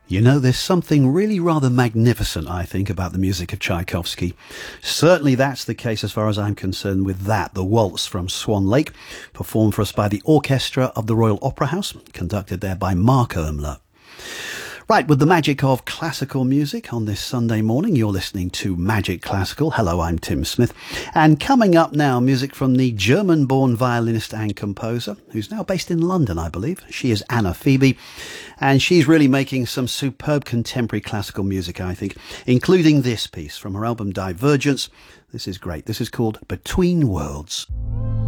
You know, there's something really rather magnificent, I think, about the music of Tchaikovsky. Certainly that's the case as far as I'm concerned with that, the waltz from Swan Lake, performed for us by the Orchestra of the Royal Opera House, conducted there by Mark Ermler. Right, with the magic of classical music on this Sunday morning, you're listening to Magic Classical. Hello, I'm Tim Smith. And coming up now, music from the German-born violinist and composer, who's now based in London, I believe. She is Anna Phoebe, and she's really making some superb contemporary classical music, I think, including this piece from her album Divergence. This is great. This is called Between Worlds.